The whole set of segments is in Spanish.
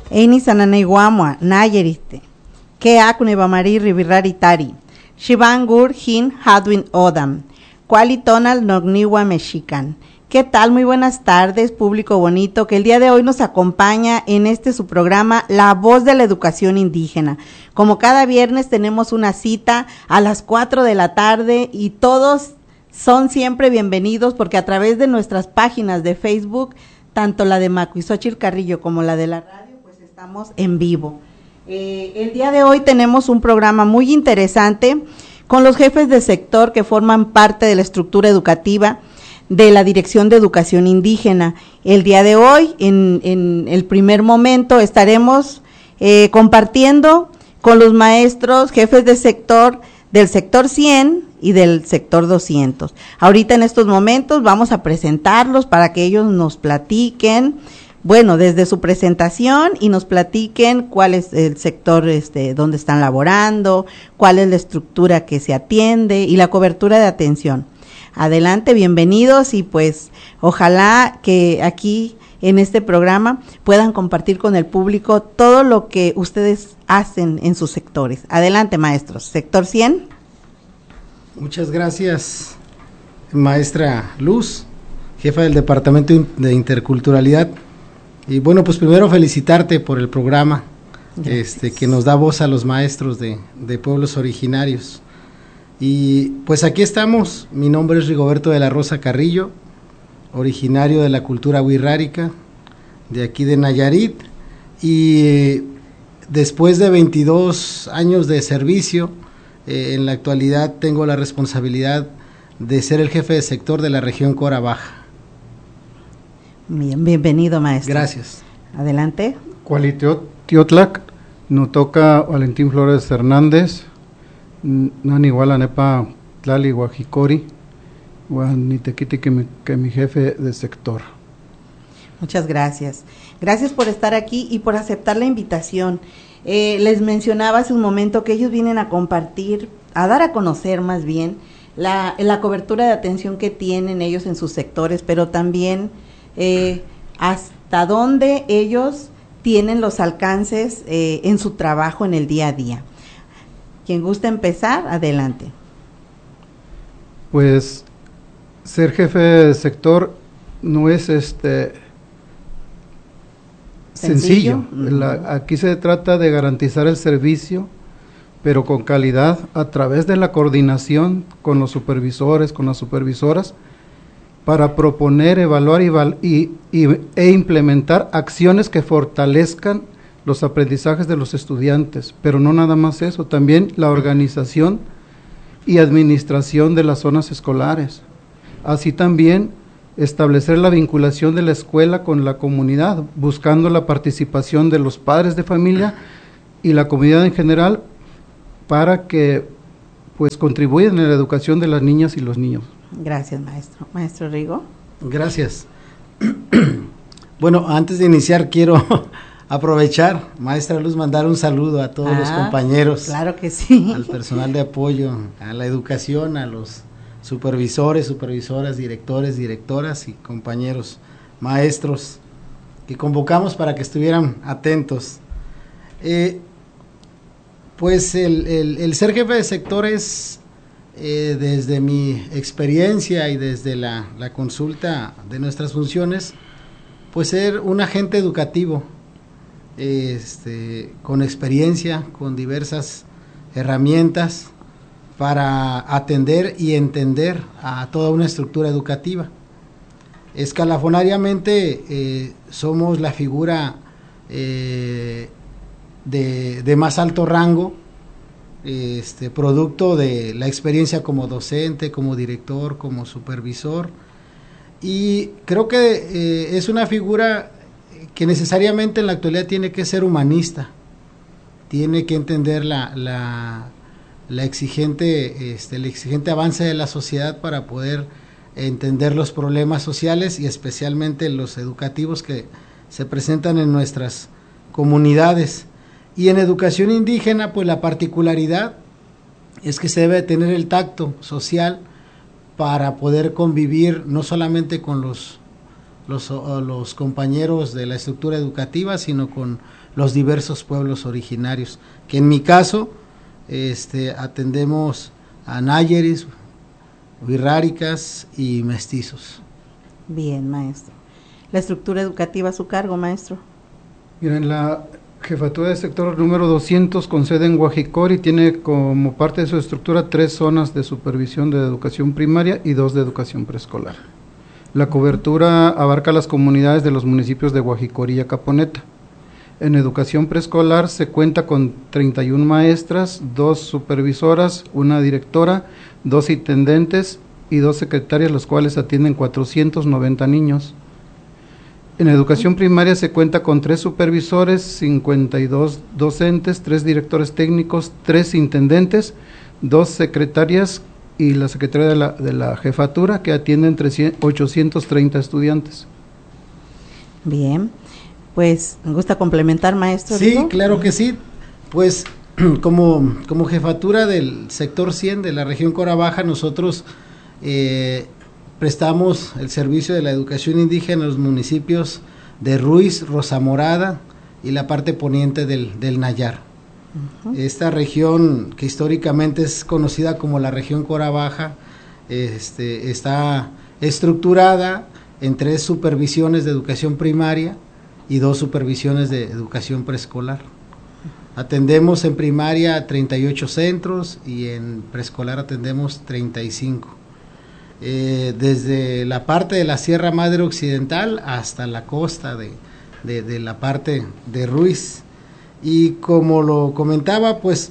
Eini Sananaiguamua, Nayeriste, Ke Akunebamari Ribiraritari, Shivangur Hin Hadwin Odam, Qualitonal Nogniwa Mexican. ¿Qué tal? Muy buenas tardes, público bonito, que el día de hoy nos acompaña en su programa La Voz de la Educación Indígena. Como cada viernes tenemos una cita a las 4 de la tarde y todos son siempre bienvenidos porque a través de nuestras páginas de Facebook, tanto la de Macuizochil Carrillo como la de la radio, pues estamos en vivo. El día de hoy tenemos un programa muy interesante con los jefes de sector que forman parte de la estructura educativa de la Dirección de Educación Indígena. El día de hoy, en el primer momento, estaremos compartiendo con los maestros, jefes de sector, del sector 100 y del sector 200. Ahorita en estos momentos vamos a presentarlos para que ellos nos platiquen, bueno, desde su presentación y nos platiquen cuál es el sector donde están laborando, cuál es la estructura que se atiende y la cobertura de atención. Adelante, bienvenidos y pues ojalá que aquí en este programa puedan compartir con el público todo lo que ustedes hacen en sus sectores. Adelante, maestros. Sector 100. Muchas gracias, maestra Luz, jefa del Departamento de Interculturalidad. Y bueno, pues primero felicitarte por el programa que nos da voz a los maestros de pueblos originarios. Y pues aquí estamos, mi nombre es Rigoberto de la Rosa Carrillo, originario de la cultura wixárika, de aquí de Nayarit, y después de 22 años de servicio, en la actualidad tengo la responsabilidad de ser el jefe de sector de la región Cora Baja. Bien, bienvenido, maestro. Gracias. Adelante. Cualitiotlak, nos toca Valentín Flores Hernández, Nani Nepa Tlali Guajicori, Nitequiti, que mi jefe de sector. Muchas gracias. Gracias por estar aquí y por aceptar la invitación. Les mencionaba hace un momento que ellos vienen a compartir, a dar a conocer más bien, la cobertura de atención que tienen ellos en sus sectores, pero también hasta dónde ellos tienen los alcances en su trabajo en el día a día. Quien gusta empezar, adelante. Pues ser jefe de sector no es sencillo. Aquí se trata de garantizar el servicio, pero con calidad a través de la coordinación con los supervisores, con las supervisoras, para proponer, evaluar e implementar acciones que fortalezcan los aprendizajes de los estudiantes, pero no nada más eso, también la organización y administración de las zonas escolares. Así también establecer la vinculación de la escuela con la comunidad, buscando la participación de los padres de familia y la comunidad en general para que pues contribuyan en la educación de las niñas y los niños. Gracias, maestro. Maestro Rigo. Gracias. Bueno, antes de iniciar quiero aprovechar, maestra Luz, mandar un saludo a todos los compañeros. Claro que sí. Al personal de apoyo, a la educación, a los supervisores, supervisoras, directores, directoras y compañeros maestros que convocamos para que estuvieran atentos. Pues el ser jefe de sector es, desde mi experiencia y desde la consulta de nuestras funciones, pues ser un agente educativo, con experiencia, con diversas herramientas para atender y entender a toda una estructura educativa. Escalafonariamente somos la figura de más alto rango, producto de la experiencia como docente, como director, como supervisor, y creo que es una figura que necesariamente en la actualidad tiene que ser humanista, tiene que entender el exigente avance de la sociedad para poder entender los problemas sociales y especialmente los educativos que se presentan en nuestras comunidades. Y en educación indígena, pues la particularidad es que se debe tener el tacto social para poder convivir no solamente con los compañeros de la estructura educativa, sino con los diversos pueblos originarios, que en mi caso atendemos a náyeris, wixárikas y mestizos. Bien, maestro. ¿La estructura educativa a su cargo, maestro? Mira, en la jefatura de sector número 200 con sede en Guajicori tiene como parte de su estructura 3 zonas de supervisión de educación primaria y 2 de educación preescolar. La cobertura abarca las comunidades de los municipios de Guajicori y Acaponeta. En educación preescolar se cuenta con 31 maestras, 2 supervisoras, 1 directora, 2 intendentes y 2 secretarias, los cuales atienden 490 niños. En educación primaria se cuenta con 3 supervisores, 52 docentes, 3 directores técnicos, 3 intendentes, 2 secretarias y la secretaria de la jefatura, que atienden 830 estudiantes. Bien, pues me gusta complementar, maestro. Sí, ¿digo? Claro que sí. Pues como jefatura del sector 100 de la región Cora Baja, nosotros prestamos el servicio de la educación indígena en los municipios de Ruiz, Rosa Morada y la parte poniente del Nayar. Esta región, que históricamente es conocida como la región Cora Baja, está estructurada en 3 supervisiones de educación primaria y 2 supervisiones de educación preescolar. Atendemos en primaria 38 centros y en preescolar atendemos 35. Desde la parte de la Sierra Madre Occidental hasta la costa de la parte de Ruiz. Y como lo comentaba, pues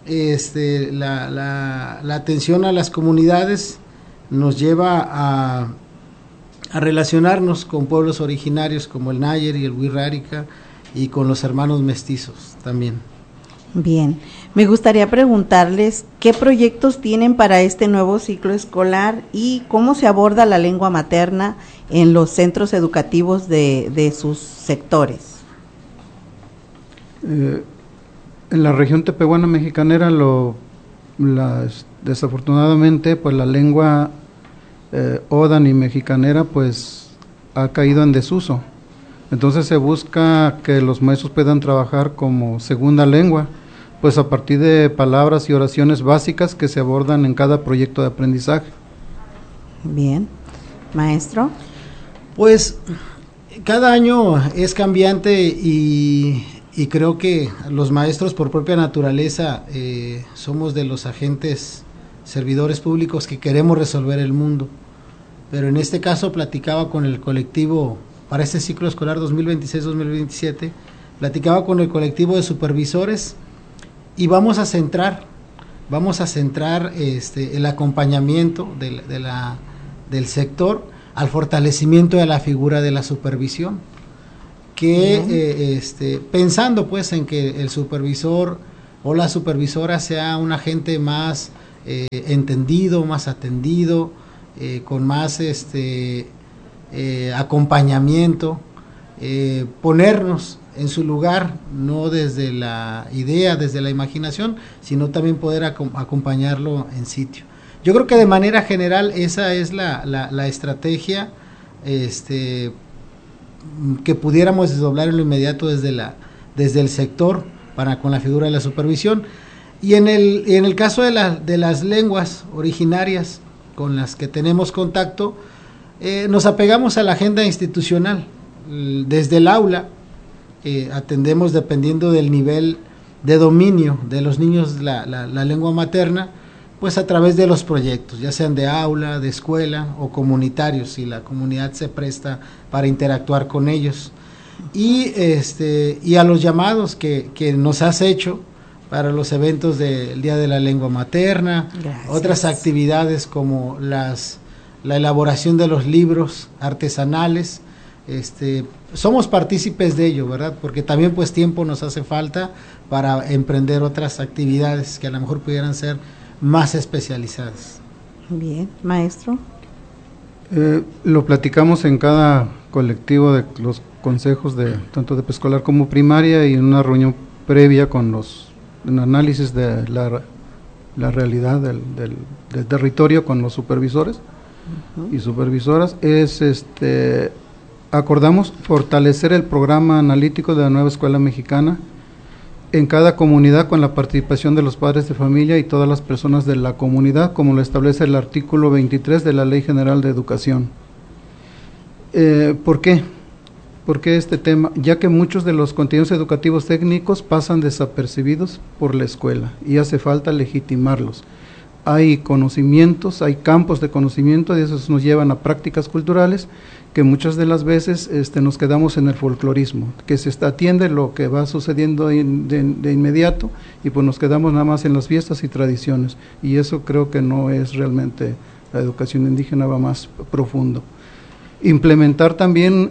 la atención a las comunidades nos lleva a relacionarnos con pueblos originarios como el Náyer y el Wixárika y con los hermanos mestizos también. Bien, me gustaría preguntarles qué proyectos tienen para este nuevo ciclo escolar y cómo se aborda la lengua materna en los centros educativos de sus sectores. En la región tepehuana mexicanera, desafortunadamente, pues la lengua odan y mexicanera pues ha caído en desuso. Entonces se busca que los maestros puedan trabajar como segunda lengua, pues a partir de palabras y oraciones básicas que se abordan en cada proyecto de aprendizaje. Bien, maestro. Pues cada año es cambiante y creo que los maestros por propia naturaleza somos de los agentes servidores públicos que queremos resolver el mundo. Pero en este caso platicaba con el colectivo para este ciclo escolar 2026-2027, platicaba con el colectivo de supervisores y vamos a centrar el acompañamiento del sector al fortalecimiento de la figura de la supervisión, que pensando pues en que el supervisor o la supervisora sea un agente más entendido, más atendido, con más acompañamiento, ponernos en su lugar, no desde la idea, desde la imaginación, sino también poder acompañarlo en sitio. Yo creo que de manera general esa es la estrategia que pudiéramos desdoblar en lo inmediato desde el sector con la figura de la supervisión. Y en el caso de las lenguas originarias con las que tenemos contacto, nos apegamos a la agenda institucional. Desde el aula atendemos, dependiendo del nivel de dominio de los niños la lengua materna, pues a través de los proyectos, ya sean de aula, de escuela o comunitarios, si la comunidad se presta para interactuar con ellos. Y a los llamados que nos has hecho para los eventos del Día de la Lengua Materna. Gracias. Otras actividades como la elaboración de los libros artesanales, somos partícipes de ello, ¿verdad? Porque también pues tiempo nos hace falta para emprender otras actividades que a lo mejor pudieran ser más especializadas. Bien, maestro. Lo platicamos en cada colectivo de los consejos tanto de preescolar como primaria, y en una reunión previa con un análisis de la realidad del territorio con los supervisores y supervisoras, es acordamos fortalecer el programa analítico de la nueva escuela mexicana en cada comunidad con la participación de los padres de familia y todas las personas de la comunidad, como lo establece el artículo 23 de la Ley General de Educación. ¿Por qué? ¿Por qué este tema? Ya que muchos de los contenidos educativos técnicos pasan desapercibidos por la escuela y hace falta legitimarlos. Hay conocimientos, hay campos de conocimiento y esos nos llevan a prácticas culturales que muchas de las veces nos quedamos en el folclorismo, que se atiende lo que va sucediendo de inmediato y pues nos quedamos nada más en las fiestas y tradiciones, y eso creo que no es realmente la educación indígena, va más profundo. Implementar también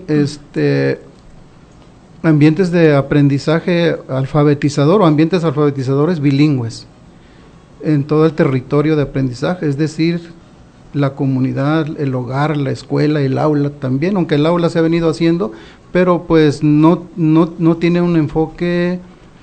ambientes de aprendizaje alfabetizador o ambientes alfabetizadores bilingües en todo el territorio de aprendizaje, es decir, la comunidad, el hogar, la escuela, el aula también, aunque el aula se ha venido haciendo, pero pues no tiene un enfoque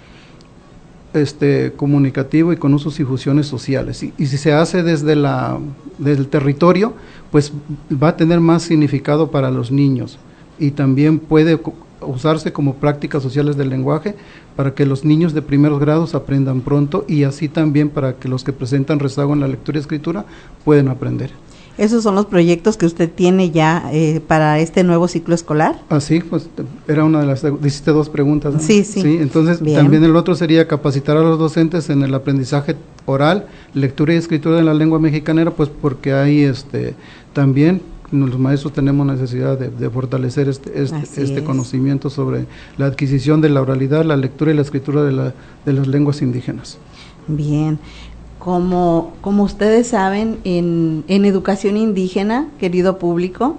comunicativo y con usos y funciones sociales, y si se hace desde el territorio, pues va a tener más significado para los niños, y también puede usarse como prácticas sociales del lenguaje para que los niños de primeros grados aprendan pronto, y así también para que los que presentan rezago en la lectura y escritura puedan aprender. ¿Esos son los proyectos que usted tiene ya para este nuevo ciclo escolar? Así, pues era una de las, hiciste dos preguntas, ¿no? Sí. Entonces, bien. También el otro sería capacitar a los docentes en el aprendizaje oral, lectura y escritura de la lengua mexicanera, pues porque hay también los maestros tenemos necesidad de fortalecer este conocimiento sobre la adquisición de la oralidad, la lectura y la escritura de las lenguas indígenas. Bien. Como ustedes saben, en educación indígena, querido público,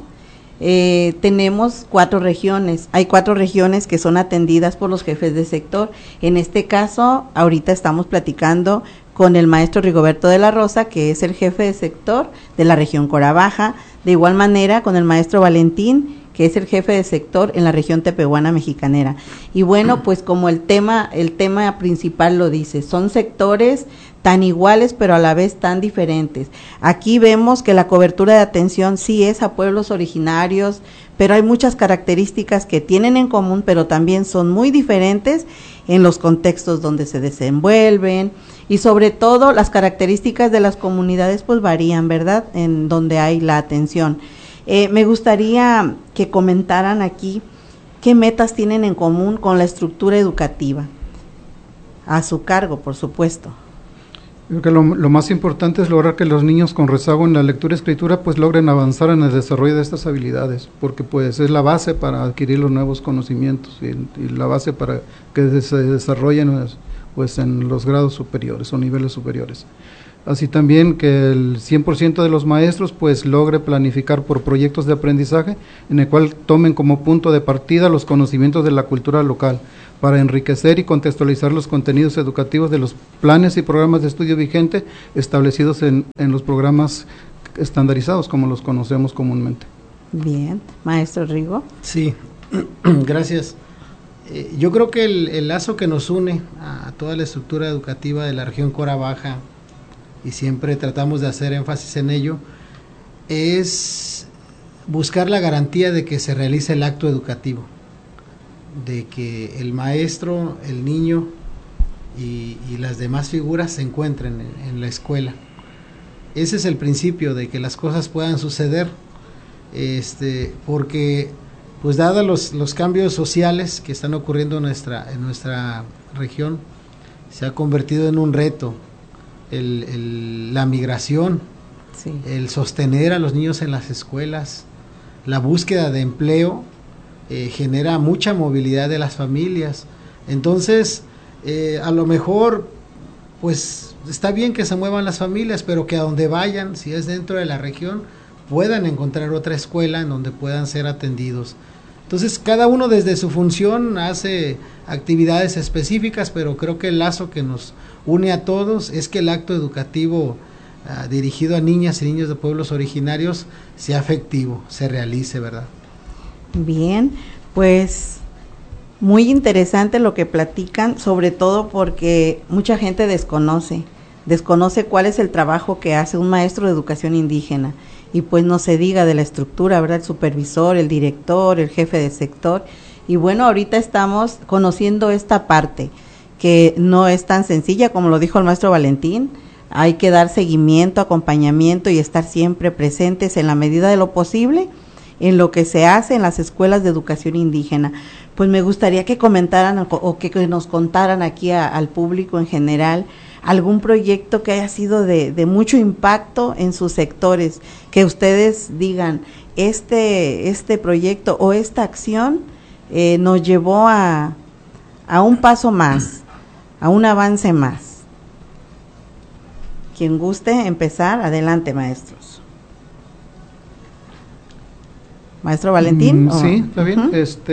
tenemos 4 regiones. Hay 4 regiones que son atendidas por los jefes de sector. En este caso, ahorita estamos platicando con el maestro Rigoberto de la Rosa, que es el jefe de sector de la región Cora Baja. De igual manera, con el maestro Valentín, que es el jefe de sector en la región tepehuana mexicanera. Y bueno, pues como el tema principal lo dice, son sectores tan iguales pero a la vez tan diferentes. Aquí vemos que la cobertura de atención sí es a pueblos originarios, pero hay muchas características que tienen en común, pero también son muy diferentes en los contextos donde se desenvuelven, y sobre todo las características de las comunidades pues varían, ¿verdad?, en donde hay la atención. Me gustaría que comentaran aquí qué metas tienen en común con la estructura educativa, a su cargo, por supuesto. Creo que lo más importante es lograr que los niños con rezago en la lectura y escritura pues logren avanzar en el desarrollo de estas habilidades, porque pues es la base para adquirir los nuevos conocimientos y la base para que se desarrollen pues en los grados superiores o niveles superiores. Así también que el 100% de los maestros pues logre planificar por proyectos de aprendizaje en el cual tomen como punto de partida los conocimientos de la cultura local para enriquecer y contextualizar los contenidos educativos de los planes y programas de estudio vigente establecidos en los programas estandarizados como los conocemos comúnmente. Bien, maestro Rigo. Sí, gracias. Yo creo que el lazo que nos une a toda la estructura educativa de la región Cora Baja, y siempre tratamos de hacer énfasis en ello, es buscar la garantía de que se realice el acto educativo, de que el maestro, el niño y las demás figuras se encuentren en la escuela. Ese es el principio de que las cosas puedan suceder, porque pues dados los cambios sociales que están ocurriendo en nuestra región, se ha convertido en un reto la migración, sí, el sostener a los niños en las escuelas, la búsqueda de empleo, genera mucha movilidad de las familias. Entonces, a lo mejor, pues está bien que se muevan las familias, pero que a donde vayan, si es dentro de la región, puedan encontrar otra escuela en donde puedan ser atendidos. Entonces, cada uno desde su función hace actividades específicas, pero creo que el lazo que nos une a todos es que el acto educativo dirigido a niñas y niños de pueblos originarios sea efectivo, se realice, ¿verdad? Bien, pues muy interesante lo que platican, sobre todo porque mucha gente desconoce cuál es el trabajo que hace un maestro de educación indígena. y pues no se diga de la estructura, ¿verdad? El supervisor, el director, el jefe de sector, y bueno, ahorita estamos conociendo esta parte, que no es tan sencilla como lo dijo el maestro Valentín. Hay que dar seguimiento, acompañamiento y estar siempre presentes en la medida de lo posible en lo que se hace en las escuelas de educación indígena. Pues me gustaría que comentaran o que nos contaran aquí al público en general algún proyecto que haya sido de mucho impacto en sus sectores, que ustedes digan, este proyecto o esta acción nos llevó a un paso más, a un avance más. Quien guste empezar, adelante, maestros. Maestro Valentín. Sí, está bien.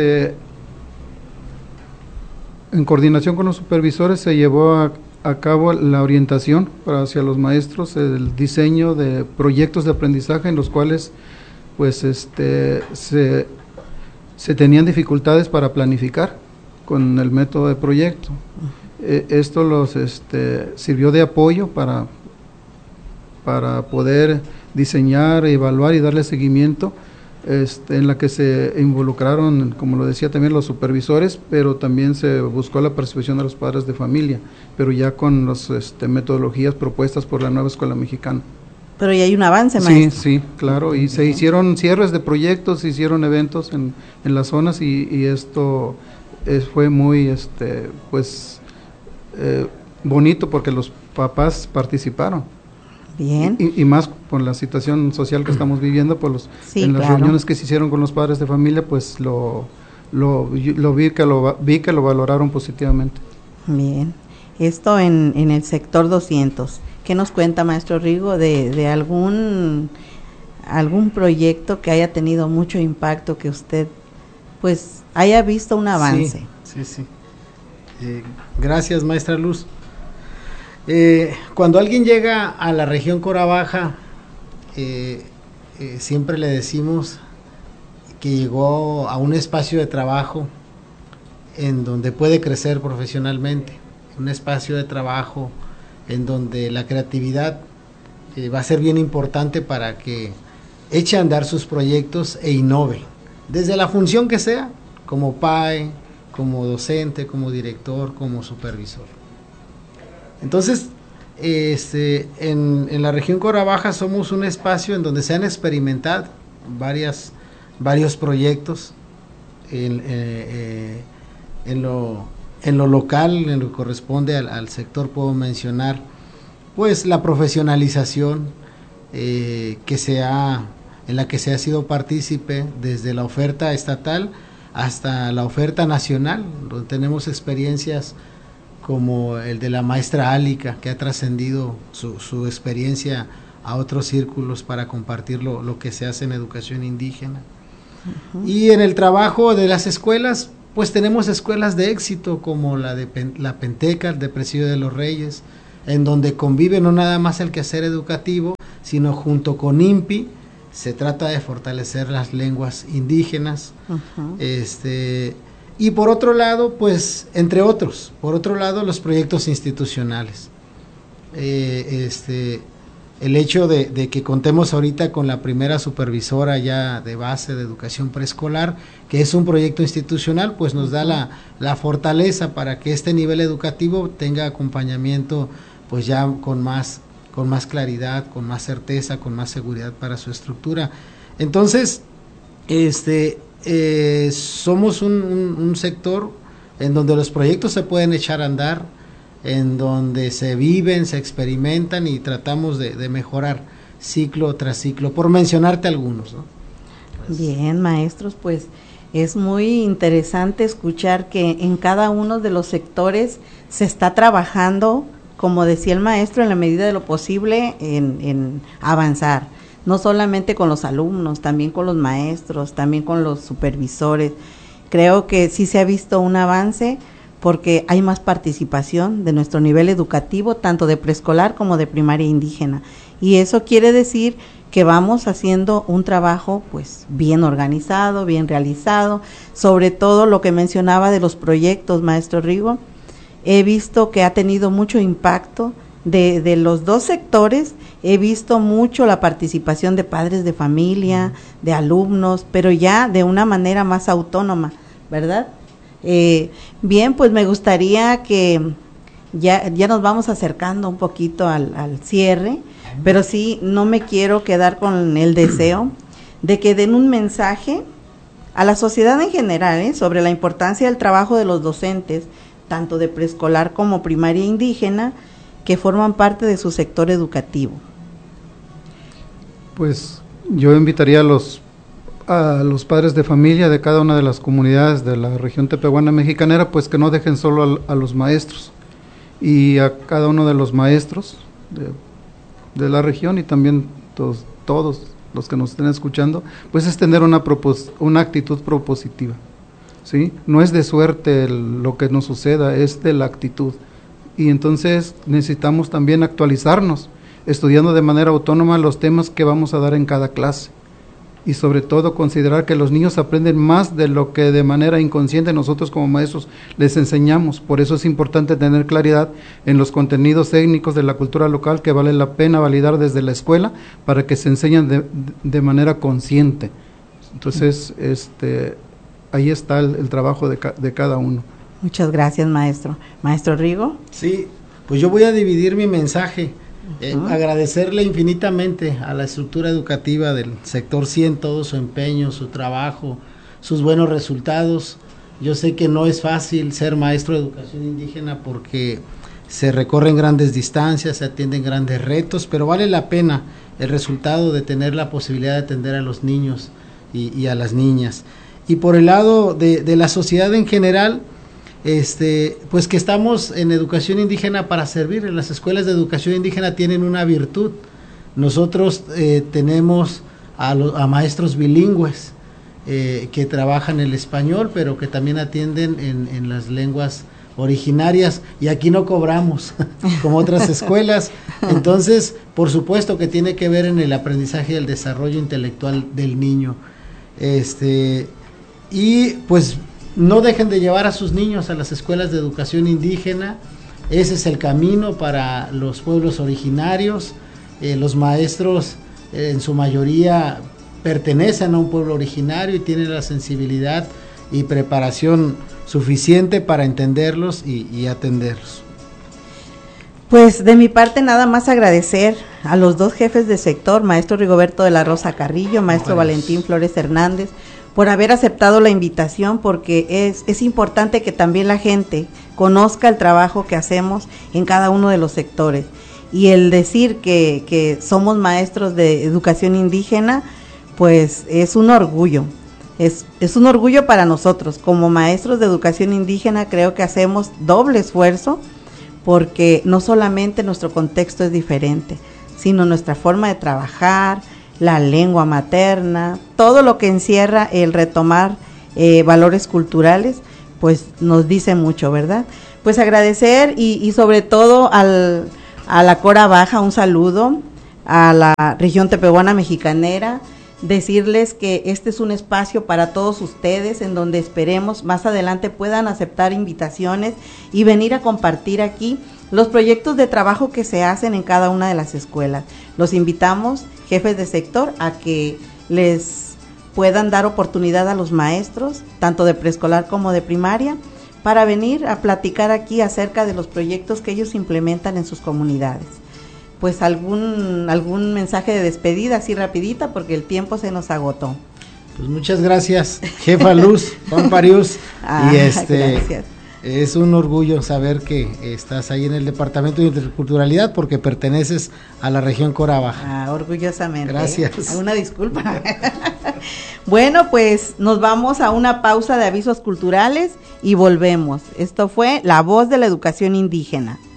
En coordinación con los supervisores se llevó a cabo la orientación hacia los maestros, el diseño de proyectos de aprendizaje en los cuales pues se tenían dificultades para planificar con el método de proyecto. Esto los sirvió de apoyo para poder diseñar, evaluar y darle seguimiento, en la que se involucraron, como lo decía también, los supervisores, pero también se buscó la participación de los padres de familia, pero ya con las metodologías propuestas por la nueva escuela mexicana. Pero ya hay un avance, maestro. Sí, claro, y se hicieron cierres de proyectos, se hicieron eventos en las zonas y esto fue muy bonito porque los papás participaron. Bien. Y más con la situación social que estamos viviendo, pues en las reuniones que se hicieron con los padres de familia, pues vi que lo valoraron positivamente. Bien. Esto en el sector 200. ¿Qué nos cuenta, maestro Rigo, de algún proyecto que haya tenido mucho impacto, que usted pues haya visto un avance? Sí. Gracias, maestra Luz. Cuando alguien llega a la región Cora Baja, siempre le decimos que llegó a un espacio de trabajo en donde puede crecer profesionalmente, un espacio de trabajo en donde la creatividad va a ser bien importante para que eche a andar sus proyectos e innove, desde la función que sea, como PAE, como docente, como director, como supervisor. Entonces, en la región Cora Baja somos un espacio en donde se han experimentado varios proyectos en lo local, en lo que corresponde al sector. Puedo mencionar pues la profesionalización en la que se ha sido partícipe desde la oferta estatal hasta la oferta nacional, donde tenemos experiencias como el de la maestra Álica, que ha trascendido su experiencia a otros círculos para compartir lo que se hace en educación indígena. Y en el trabajo de las escuelas, pues tenemos escuelas de éxito como la Penteca, de Presidio de los Reyes, en donde convive no nada más el quehacer educativo, sino junto con INPI se trata de fortalecer las lenguas indígenas. Y por otro lado, pues, entre otros, los proyectos institucionales. El hecho de que contemos ahorita con la primera supervisora ya de base de educación preescolar, que es un proyecto institucional, pues nos da la fortaleza para que este nivel educativo tenga acompañamiento, pues ya con más claridad, con más certeza, con más seguridad para su estructura. Entonces, somos un sector en donde los proyectos se pueden echar a andar, en donde se viven, se experimentan y tratamos de mejorar ciclo tras ciclo, por mencionarte algunos, ¿no? Bien, maestros, pues es muy interesante escuchar que en cada uno de los sectores se está trabajando, como decía el maestro, en la medida de lo posible en avanzar. No solamente con los alumnos, también con los maestros, también con los supervisores. Creo que sí se ha visto un avance porque hay más participación de nuestro nivel educativo, tanto de preescolar como de primaria indígena. Y eso quiere decir que vamos haciendo un trabajo pues bien organizado, bien realizado, sobre todo lo que mencionaba de los proyectos, maestro Rigo. He visto que ha tenido mucho impacto de los dos sectores he visto mucho la participación de padres de familia, de alumnos, pero ya de una manera más autónoma, ¿verdad? Bien, pues me gustaría que ya nos vamos acercando un poquito al cierre, pero sí, no me quiero quedar con el deseo de que den un mensaje a la sociedad en general, sobre la importancia del trabajo de los docentes, tanto de preescolar como primaria indígena, que forman parte de su sector educativo. Pues yo invitaría a los padres de familia de cada una de las comunidades de la región tepehuana mexicanera, pues que no dejen solo a los maestros, y a cada uno de los maestros de la región, y también todos los que nos estén escuchando, pues es tener una actitud propositiva, ¿sí? No es de suerte lo que nos suceda, es de la actitud. Y entonces necesitamos también actualizarnos, estudiando de manera autónoma los temas que vamos a dar en cada clase, y sobre todo considerar que los niños aprenden más de lo que de manera inconsciente nosotros como maestros les enseñamos. Por eso es importante tener claridad en los contenidos técnicos de la cultura local que vale la pena validar desde la escuela para que se enseñen de manera consciente. Entonces, ahí está el trabajo de cada uno. Muchas gracias, maestro. Maestro Rigo. Sí, pues yo voy a dividir mi mensaje. Agradecerle infinitamente a la estructura educativa del sector 100 todo su empeño, su trabajo, sus buenos resultados. Yo sé que no es fácil ser maestro de educación indígena porque se recorren grandes distancias, se atienden grandes retos, pero vale la pena el resultado de tener la posibilidad de atender a los niños y a las niñas. Y por el lado de la sociedad en general, pues que estamos en educación indígena para servir. En las escuelas de educación indígena tienen una virtud. Nosotros tenemos a maestros bilingües que trabajan el español, pero que también atienden en las lenguas originarias, y aquí no cobramos como otras escuelas. Entonces, por supuesto que tiene que ver en el aprendizaje y el desarrollo intelectual del niño. Y pues no dejen de llevar a sus niños a las escuelas de educación indígena. Ese es el camino para los pueblos originarios. Los maestros en su mayoría pertenecen a un pueblo originario y tienen la sensibilidad y preparación suficiente para entenderlos y atenderlos. Pues de mi parte nada más agradecer a los dos jefes de sector, maestro Rigoberto de la Rosa Carrillo, maestro Valentín Flores Hernández, por haber aceptado la invitación, porque es importante que también la gente conozca el trabajo que hacemos en cada uno de los sectores. Y el decir que somos maestros de educación indígena, pues es un orgullo. Es un orgullo para nosotros. Como maestros de educación indígena creo que hacemos doble esfuerzo, porque no solamente nuestro contexto es diferente, sino nuestra forma de trabajar, la lengua materna, todo lo que encierra el retomar valores culturales, pues nos dice mucho, ¿verdad? Pues agradecer y sobre todo a la Cora Baja, un saludo a la región tepehuana mexicanera, decirles que este es un espacio para todos ustedes en donde esperemos más adelante puedan aceptar invitaciones y venir a compartir aquí los proyectos de trabajo que se hacen en cada una de las escuelas. Los invitamos, jefes de sector, a que les puedan dar oportunidad a los maestros, tanto de preescolar como de primaria, para venir a platicar aquí acerca de los proyectos que ellos implementan en sus comunidades. Pues algún mensaje de despedida así rapidita, porque el tiempo se nos agotó. Pues muchas gracias, jefa Luz, Juan Parius, y gracias. Es un orgullo saber que estás ahí en el Departamento de Interculturalidad porque perteneces a la región Cora Baja. Orgullosamente. Gracias. Una disculpa. Bueno, pues nos vamos a una pausa de avisos culturales y volvemos. Esto fue La Voz de la Educación Indígena.